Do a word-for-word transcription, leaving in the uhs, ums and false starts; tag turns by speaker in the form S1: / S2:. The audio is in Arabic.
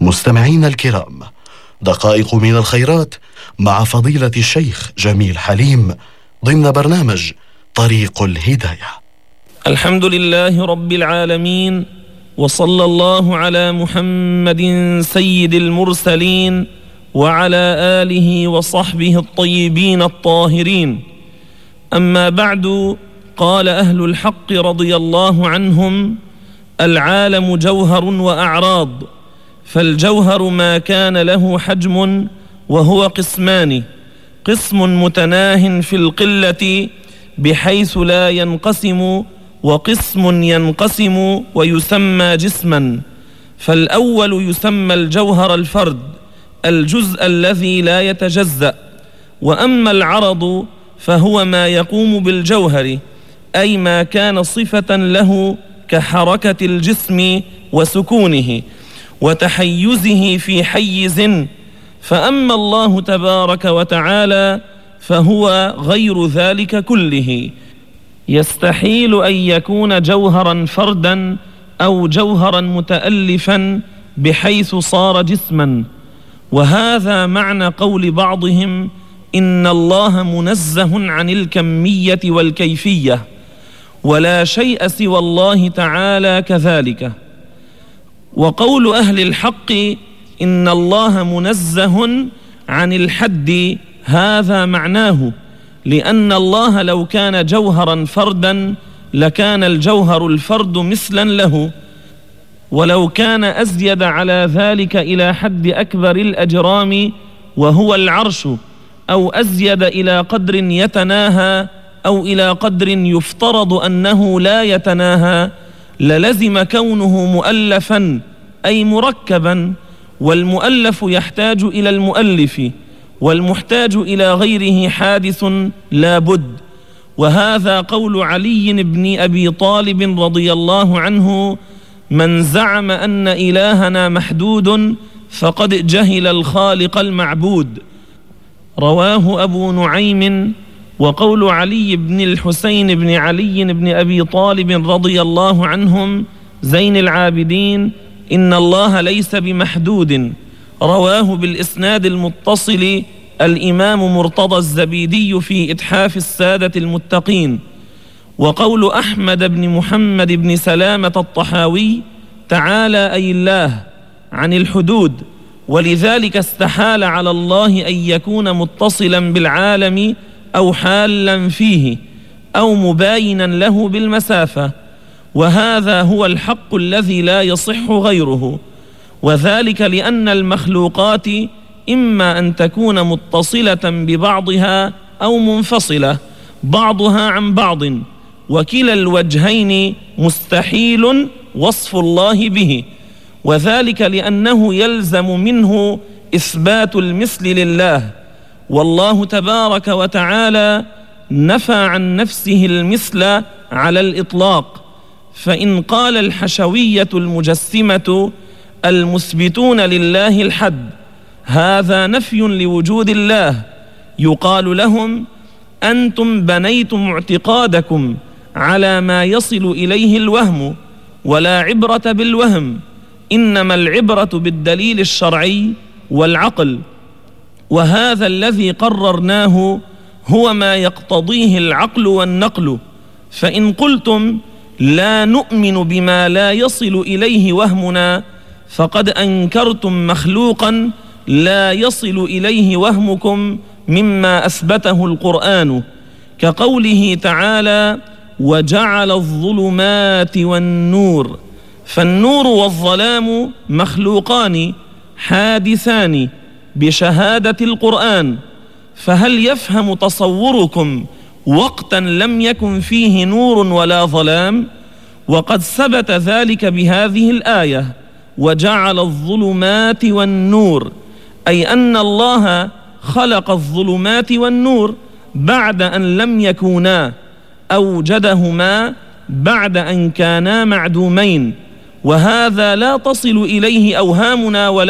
S1: مستمعين الكرام، دقائق من الخيرات مع فضيلة الشيخ جميل حليم ضمن برنامج طريق الهداية.
S2: الحمد لله رب العالمين، وصلى الله على محمد سيد المرسلين وعلى آله وصحبه الطيبين الطاهرين. أما بعد، قال أهل الحق رضي الله عنهم: العالم جوهر وأعراض، فالجوهر ما كان له حجم وهو قسمان: قسم متناه في القلة بحيث لا ينقسم، وقسم ينقسم ويسمى جسما. فالأول يسمى الجوهر الفرد، الجزء الذي لا يتجزأ. وأما العرض فهو ما يقوم بالجوهر، أي ما كان صفة له كحركة الجسم وسكونه وتحيزه في حيز. فأما الله تبارك وتعالى فهو غير ذلك كله، يستحيل أن يكون جوهرا فردا أو جوهرا متألفا بحيث صار جسما. وهذا معنى قول بعضهم: إن الله منزه عن الكمية والكيفية، ولا شيء سوى الله تعالى كذلك. وقول أهل الحق: إن الله منزه عن الحد، هذا معناه: لأن الله لو كان جوهرا فردا لكان الجوهر الفرد مثلا له، ولو كان أزيد على ذلك إلى حد أكبر الأجرام وهو العرش، أو أزيد إلى قدر يتناهى أو إلى قدر يفترض أنه لا يتناهى، للزم كونه مؤلفا أي مركبا. والمؤلف يحتاج إلى المؤلف، والمحتاج إلى غيره حادث لا بد. وهذا قول علي بن أبي طالب رضي الله عنه: من زعم أن إلهنا محدود فقد جهل الخالق المعبود. رواه أبو نعيم. وقول علي بن الحسين بن علي بن أبي طالب رضي الله عنهم زين العابدين: إن الله ليس بمحدود. رواه بالإسناد المتصل الإمام مرتضى الزبيدي في إتحاف السادة المتقين. وقول أحمد بن محمد بن سلامة الطحاوي: تعالى أي الله عن الحدود، ولذلك استحال على الله أن يكون متصلا بالعالم أو حالا فيه أو مباينا له بالمسافة. وهذا هو الحق الذي لا يصح غيره، وذلك لأن المخلوقات إما أن تكون متصلة ببعضها أو منفصلة بعضها عن بعض، وكلا الوجهين مستحيل وصف الله به، وذلك لأنه يلزم منه إثبات المثل لله، والله تبارك وتعالى نفى عن نفسه المثل على الإطلاق. فإن قال الحشوية المجسمة المثبتون لله الحد، هذا نفي لوجود الله، يقال لهم: أنتم بنيتم اعتقادكم على ما يصل إليه الوهم، ولا عبرة بالوهم، إنما العبرة بالدليل الشرعي والعقل. وهذا الذي قررناه هو ما يقتضيه العقل والنقل. فإن قلتم لا نؤمن بما لا يصل إليه وهمنا، فقد أنكرتم مخلوقا لا يصل إليه وهمكم مما أثبته القرآن، كقوله تعالى: وجعل الظلمات والنور. فالنور والظلام مخلوقان حادثان بشهادة القرآن، فهل يفهم تصوركم وقتا لم يكن فيه نور ولا ظلام؟ وقد ثبت ذلك بهذه الآية: وجعل الظلمات والنور، أي أن الله خلق الظلمات والنور بعد أن لم يكونا، أوجدهما بعد أن كانا معدومين. وهذا لا تصل إليه أوهامنا ولا